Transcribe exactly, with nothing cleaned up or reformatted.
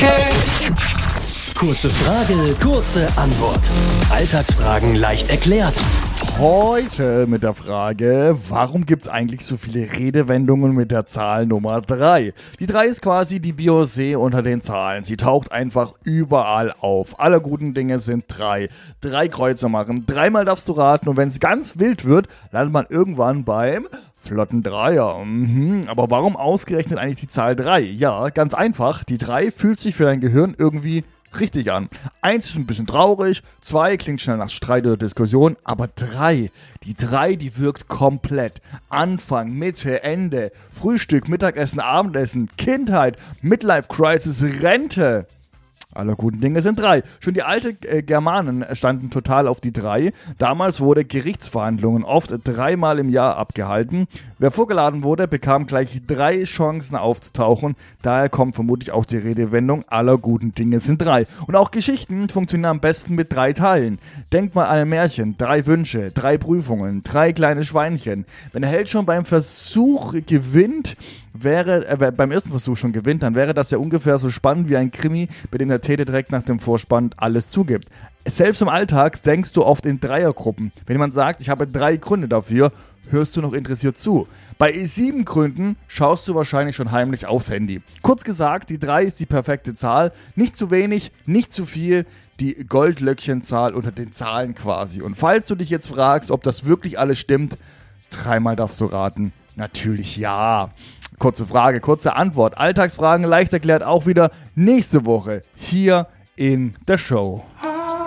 okay. Kurze Frage, kurze Antwort. Alltagsfragen leicht erklärt. Heute mit der Frage, warum gibt es eigentlich so viele Redewendungen mit der Zahl Nummer drei? Die drei ist quasi die Beyoncé unter den Zahlen. Sie taucht einfach überall auf. Alle guten Dinge sind drei. Drei Kreuze machen, dreimal darfst du raten und wenn es ganz wild wird, landet man irgendwann beim flotten Dreier. Mhm. Aber warum ausgerechnet eigentlich die Zahl drei? Ja, ganz einfach. Die drei fühlt sich für dein Gehirn irgendwie richtig an. Eins ist ein bisschen traurig, zwei klingt schnell nach Streit oder Diskussion, aber drei, die drei, die wirkt komplett. Anfang, Mitte, Ende, Frühstück, Mittagessen, Abendessen, Kindheit, Midlife Crisis, Rente. Alle guten Dinge sind drei. Schon die alten äh, Germanen standen total auf die drei. Damals wurde Gerichtsverhandlungen oft dreimal im Jahr abgehalten. Wer vorgeladen wurde, bekam gleich drei Chancen aufzutauchen. Daher kommt vermutlich auch die Redewendung, aller guten Dinge sind drei. Und auch Geschichten funktionieren am besten mit drei Teilen. Denkt mal an ein Märchen, drei Wünsche, drei Prüfungen, drei kleine Schweinchen. Wenn der Held schon beim Versuch gewinnt, wäre, äh, beim ersten Versuch schon gewinnt, dann wäre das ja ungefähr so spannend wie ein Krimi, bei dem der Täter direkt nach dem Vorspann alles zugibt. Selbst im Alltag denkst du oft in Dreiergruppen. Wenn jemand sagt, ich habe drei Gründe dafür, hörst du noch interessiert zu. Bei sieben Gründen schaust du wahrscheinlich schon heimlich aufs Handy. Kurz gesagt, die drei ist die perfekte Zahl. Nicht zu wenig, nicht zu viel. Die Goldlöckchenzahl unter den Zahlen quasi. Und falls du dich jetzt fragst, ob das wirklich alles stimmt, dreimal darfst du raten. Natürlich ja. Kurze Frage, kurze Antwort. Alltagsfragen leicht erklärt auch wieder nächste Woche hier in der Show.